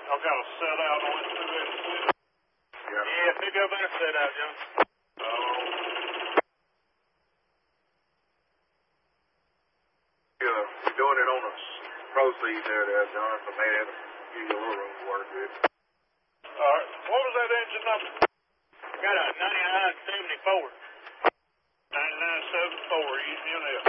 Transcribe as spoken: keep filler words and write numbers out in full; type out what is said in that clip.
I've got to set out on it through that city. Yeah. Yeah, pick up and set out, John. Oh. Yeah, you're doing it on a proceed there, there, John, so maybe that'll give you a little room to work with. All right. What was that engine number? Got a ninety-nine seventy-four. ninety-nine seventy-four, E C N L.